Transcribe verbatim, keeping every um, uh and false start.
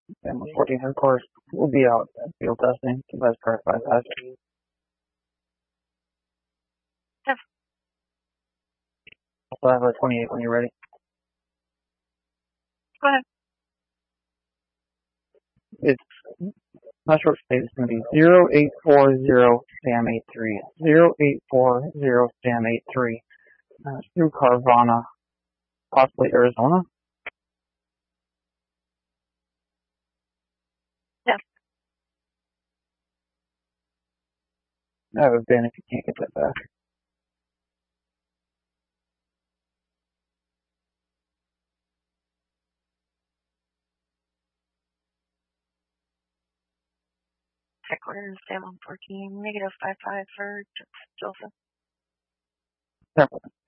Sam one fourteen, of course, will be out at field testing. The best car five has. Also have a twenty-eight when you're ready. Go ahead. It's my short state is going to be zero eight four zero Sam eight three. zero eight four zero Sam eight three. Uh, through Carvana, possibly Arizona. Yes. That would have been if you can't get that back. Headquarters, Sam one fourteen, negative five five for Joseph. Separate.